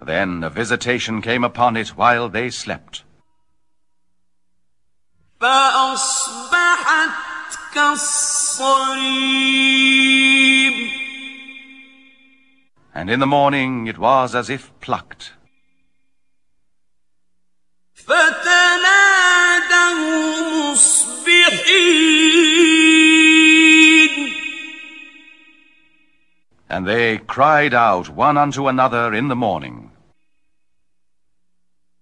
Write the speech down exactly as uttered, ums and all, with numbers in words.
Then a visitation came upon it while they slept. فأصبحت كالصريم. And in the morning it was as if plucked. فتنادوا مصبحين. And they cried out one unto another in the morning.